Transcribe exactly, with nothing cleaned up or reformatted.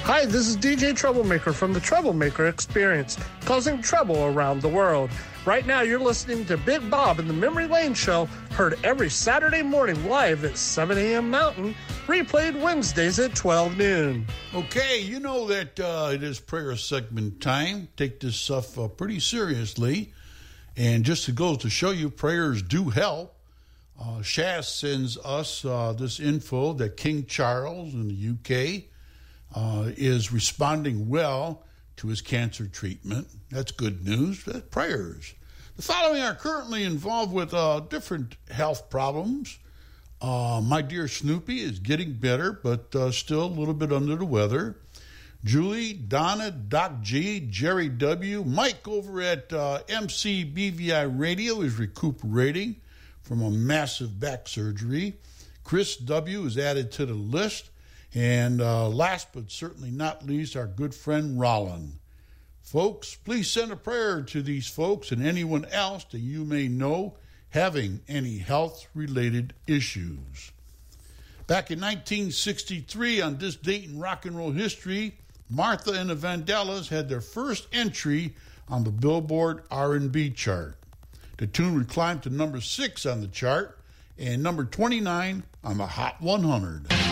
Hi, this is D J Troublemaker from the Troublemaker Experience, causing trouble around the world. Right now, you're listening to Big Bob and the Memory Lane Show, heard every Saturday morning live at seven a.m. Mountain, replayed Wednesdays at twelve noon. Okay, you know that uh, it is prayer segment time. Take this stuff uh, pretty seriously. And just to go to show you, prayers do help. Uh, Shaz sends us uh, this info that King Charles in the U K uh, is responding well to his cancer treatment. That's good news. That's prayers. The following are currently involved with uh, different health problems. Uh, my dear Snoopy is getting better, but uh, still a little bit under the weather. Julie, Donna, Doc G, Jerry W, Mike over at uh, M C B V I Radio is recuperating from a massive back surgery. Chris W is added to the list. And uh, last but certainly not least, our good friend Rollin. Folks, please send a prayer to these folks and anyone else that you may know having any health-related issues. Back in nineteen sixty-three, on this date in rock and roll history, Martha and the Vandellas had their first entry on the Billboard R and B chart. The tune would climb to number six on the chart and number twenty-nine on the Hot one hundred.